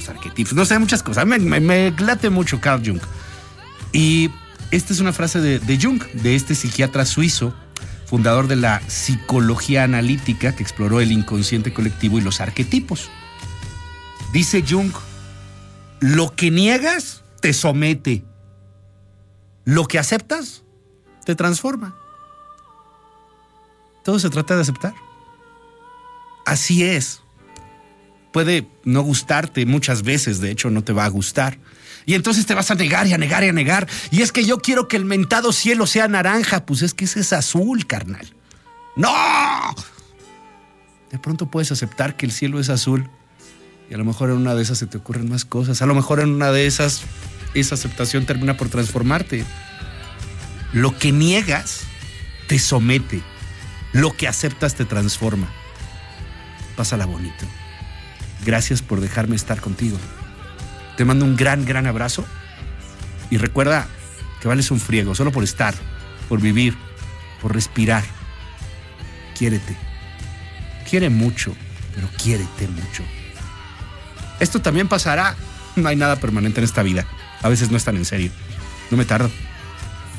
los arquetipos, no sé, muchas cosas. Me late mucho Carl Jung. Y esta es una frase de Jung, de este psiquiatra suizo, fundador de la psicología analítica que exploró el inconsciente colectivo y los arquetipos. Dice Jung, lo que niegas te somete, lo que aceptas te transforma. Todo se trata de aceptar. Así es. Puede no gustarte muchas veces, de hecho no te va a gustar. Y entonces te vas a negar y a negar y a negar. Y es que yo quiero que el mentado cielo sea naranja. Pues es que ese es azul, carnal. ¡No! De pronto puedes aceptar que el cielo es azul. Y a lo mejor en una de esas se te ocurren más cosas. A lo mejor en una de esas, esa aceptación termina por transformarte. Lo que niegas te somete. Lo que aceptas te transforma. Pásala bonito. Gracias por dejarme estar contigo. Te mando un gran, gran abrazo. Y recuerda que vales un friego solo por estar, por vivir, por respirar. Quiérete. Quiere mucho, pero quiérete mucho. Esto también pasará. No hay nada permanente en esta vida. A veces no es tan en serio. No me tardo.